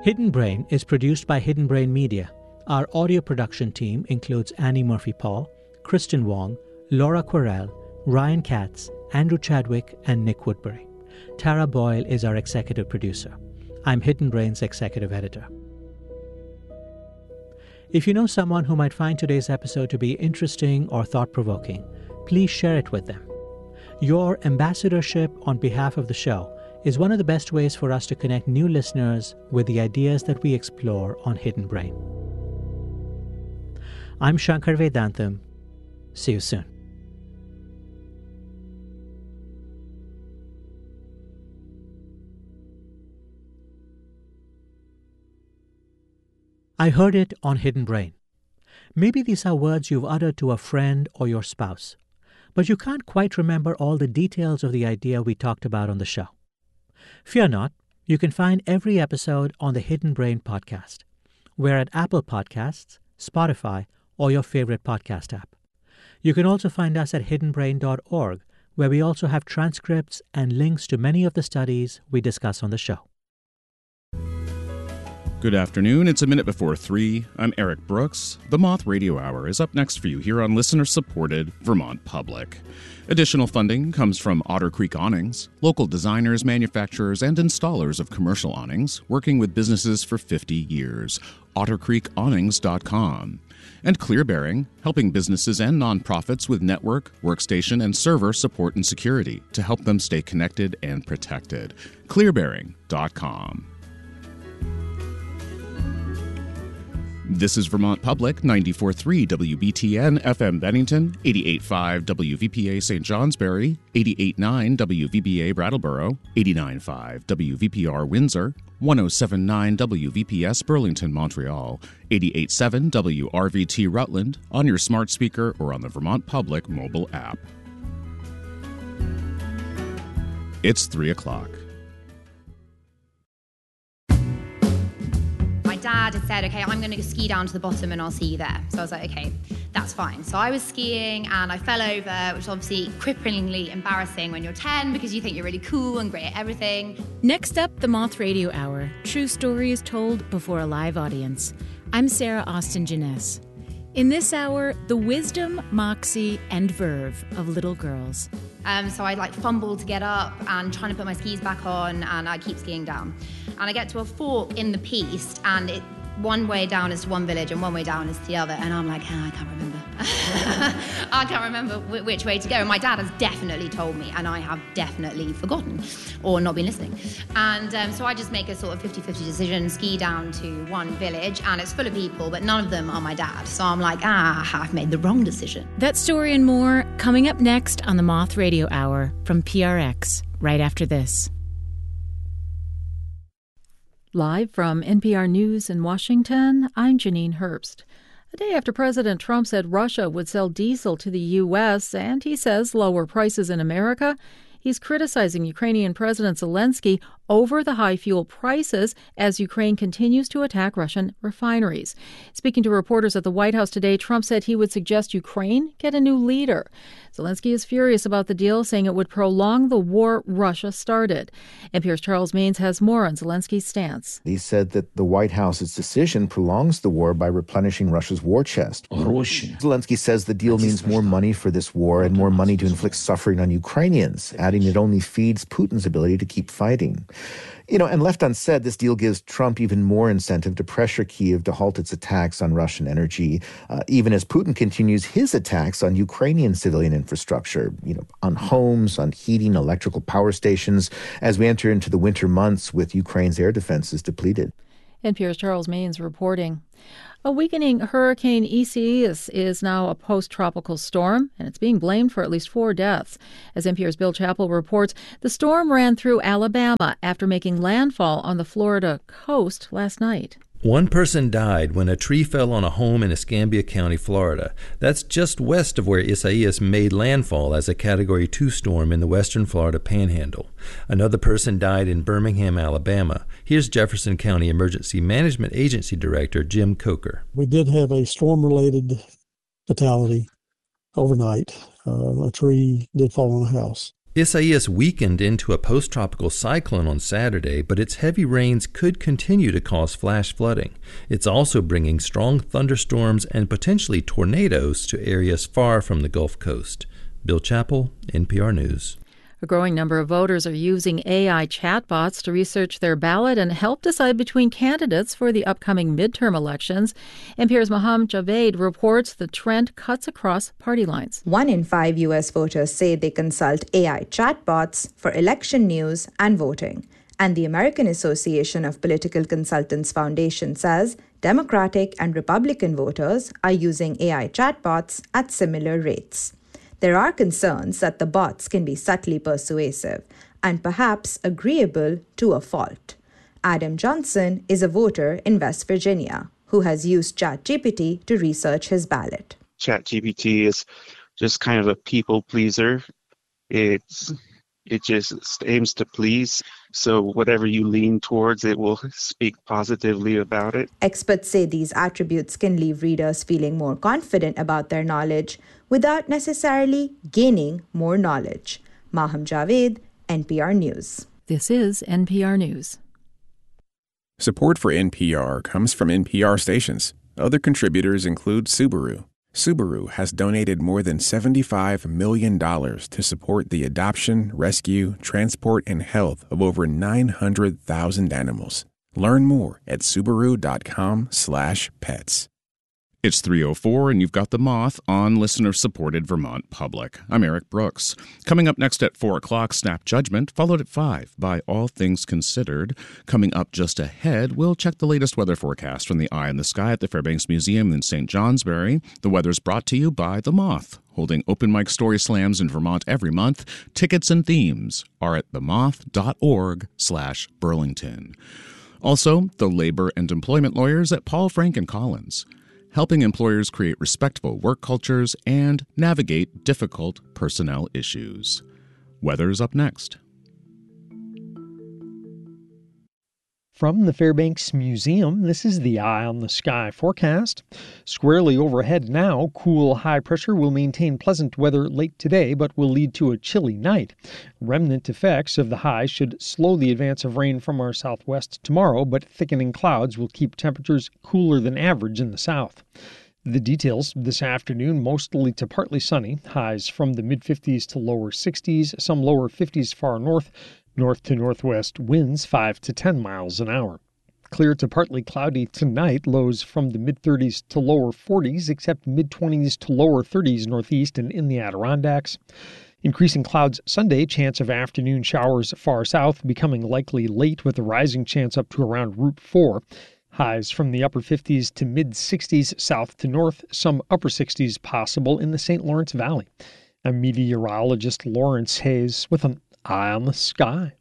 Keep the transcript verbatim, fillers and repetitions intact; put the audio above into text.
Hidden Brain is produced by Hidden Brain Media. Our audio production team includes Annie Murphy-Paul, Kristen Wong, Laura Quirrell, Ryan Katz, Andrew Chadwick, and Nick Woodbury. Tara Boyle is our executive producer. I'm Hidden Brain's executive editor. If you know someone who might find today's episode to be interesting or thought-provoking, please share it with them. Your ambassadorship on behalf of the show is one of the best ways for us to connect new listeners with the ideas that we explore on Hidden Brain. I'm Shankar Vedantam. See you soon. I heard it on Hidden Brain. Maybe these are words you've uttered to a friend or your spouse, but you can't quite remember all the details of the idea we talked about on the show. Fear not, you can find every episode on the Hidden Brain podcast. We're at Apple Podcasts, Spotify, or your favorite podcast app. You can also find us at hidden brain dot org, where we also have transcripts and links to many of the studies we discuss on the show. Good afternoon. It's a minute before three. I'm Eric Brooks. The Moth Radio Hour is up next for you here on listener-supported Vermont Public. Additional funding comes from Otter Creek Awnings, local designers, manufacturers, and installers of commercial awnings, working with businesses for fifty years. otter creek awnings dot com. And ClearBearing, helping businesses and nonprofits with network, workstation, and server support and security to help them stay connected and protected. clear bearing dot com. This is Vermont Public, ninety-four point three W B T N F M Bennington, eighty-eight point five W V P A Saint Johnsbury, eighty-eight point nine W V B A Brattleboro, eighty-nine point five W V P R Windsor, one oh seven point nine W V P S Burlington, Montreal, eighty-eight point seven W R V T Rutland, on your smart speaker or on the Vermont Public mobile app. It's three o'clock. Dad had said, okay, I'm going to ski down to the bottom and I'll see you there. So I was like, okay, that's fine. So I was skiing and I fell over, which is obviously cripplingly embarrassing when you're ten because you think you're really cool and great at everything. Next up, the Moth Radio Hour. True stories told before a live audience. I'm Sarah Austin Jeunesse. In this hour, the wisdom, moxie, and verve of little girls. Um, so I like fumble to get up and trying to put my skis back on, and I keep skiing down. And I get to a fork in the piste, and it one way down is to one village and one way down is to the other, and I'm like, oh, I can't remember. I can't remember w- which way to go. And my dad has definitely told me, and I have definitely forgotten or not been listening. And um, so I just make a sort of fifty-fifty decision, ski down to one village, and it's full of people, but none of them are my dad. So I'm like, ah, I've made the wrong decision. That story and more coming up next on the Moth Radio Hour from P R X, right after this. Live from N P R News in Washington, I'm Janine Herbst. A day after President Trump said Russia would sell diesel to the U S and he says lower prices in America, he's criticizing Ukrainian President Zelensky over the high fuel prices as Ukraine continues to attack Russian refineries. Speaking to reporters at the White House today, Trump said he would suggest Ukraine get a new leader. Zelensky is furious about the deal, saying it would prolong the war Russia started. N P R's Charles Maynes has more on Zelensky's stance. He said that the White House's decision prolongs the war by replenishing Russia's war chest. Zelensky says the deal means more money for this war and more money to inflict suffering on Ukrainians, adding it only feeds Putin's ability to keep fighting. You know, and left unsaid, this deal gives Trump even more incentive to pressure Kyiv to halt its attacks on Russian energy, uh, even as Putin continues his attacks on Ukrainian civilian infrastructure, you know, on homes, on heating, electrical power stations, as we enter into the winter months with Ukraine's air defenses depleted. N P R's Charles Maynes reporting. A weakening Hurricane Isaias is now a post-tropical storm, and it's being blamed for at least four deaths. As N P R's Bill Chappell reports, the storm ran through Alabama after making landfall on the Florida coast last night. One person died when a tree fell on a home in Escambia County, Florida. That's just west of where Isaias made landfall as a Category two storm in the western Florida Panhandle. Another person died in Birmingham, Alabama. Here's Jefferson County Emergency Management Agency Director Jim Coker. We did have a storm-related fatality overnight. Uh, a tree did fall on a house. Isaias weakened into a post-tropical cyclone on Saturday, but its heavy rains could continue to cause flash flooding. It's also bringing strong thunderstorms and potentially tornadoes to areas far from the Gulf Coast. Bill Chappell, N P R News. A growing number of voters are using A I chatbots to research their ballot and help decide between candidates for the upcoming midterm elections. N P R's Maham Javed reports the trend cuts across party lines. One in five U S voters say they consult A I chatbots for election news and voting. And the American Association of Political Consultants Foundation says Democratic and Republican voters are using A I chatbots at similar rates. There are concerns that the bots can be subtly persuasive and perhaps agreeable to a fault. Adam Johnson is a voter in West Virginia who has used ChatGPT to research his ballot. ChatGPT is just kind of a people pleaser. It's it just aims to please. So whatever you lean towards, it will speak positively about it. Experts say these attributes can leave readers feeling more confident about their knowledge without necessarily gaining more knowledge. Maham Javed, N P R News. This is N P R News. Support for N P R comes from N P R stations. Other contributors include Subaru. Subaru has donated more than seventy-five million dollars to support the adoption, rescue, transport, and health of over nine hundred thousand animals. Learn more at Subaru.com slash pets. It's three oh four, and you've got The Moth on listener-supported Vermont Public. I'm Eric Brooks. Coming up next at four o'clock, Snap Judgment, followed at five by All Things Considered. Coming up just ahead, we'll check the latest weather forecast from the Eye in the Sky at the Fairbanks Museum in Saint Johnsbury. The weather's brought to you by The Moth, holding open mic story slams in Vermont every month. Tickets and themes are at themoth.org slash Burlington. Also, the labor and employment lawyers at Paul, Frank and Collins, helping employers create respectful work cultures and navigate difficult personnel issues. Weather's up next. From the Fairbanks Museum, this is the Eye on the Sky forecast. Squarely overhead now, cool high pressure will maintain pleasant weather late today, but will lead to a chilly night. Remnant effects of the high should slow the advance of rain from our southwest tomorrow, but thickening clouds will keep temperatures cooler than average in the south. The details this afternoon, mostly to partly sunny, highs from the mid-fifties to lower sixties, some lower fifties far north. North to northwest winds five to ten miles an hour. Clear to partly cloudy tonight, lows from the mid-thirties to lower forties, except mid-twenties to lower thirties northeast and in the Adirondacks. Increasing clouds Sunday, chance of afternoon showers far south, becoming likely late with a rising chance up to around Route four. Highs from the upper fifties to mid-sixties south to north, some upper sixties possible in the Saint Lawrence Valley. I'm meteorologist Lawrence Hayes with an Eye on the Sky.